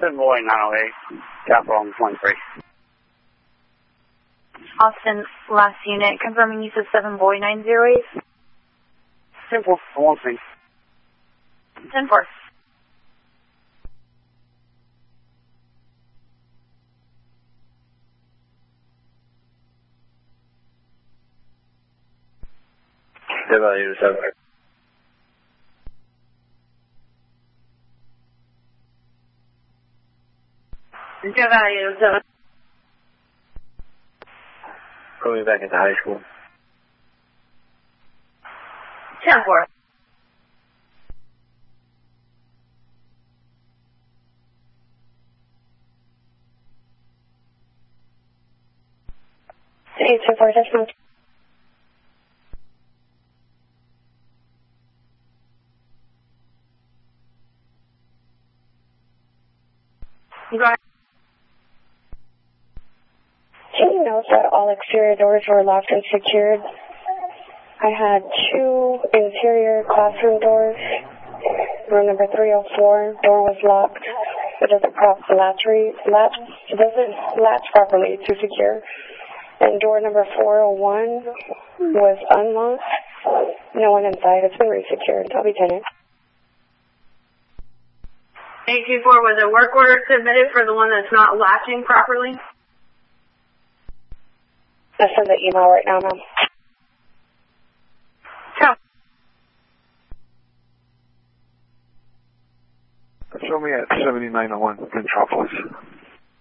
Austin Boy 908, Capital 23. Austin, last unit, confirming use of 7 Boy 908. 10-4, I won't see. 10-4. Value 7. Value 7. Going back into high school. 10-4. Hey, 10-4, that's moved. Go ahead. Can you note that all exterior doors were locked and secured? I had 2 interior classroom doors. Room number 304, door was locked. It doesn't latch properly to secure. And door number 401 was unlocked. No one inside. It's been resecured. I'll be tenant. 824, was a work order submitted for the one that's not latching properly? I'll send the email right now, ma'am. Show me at 7901 Metropolis.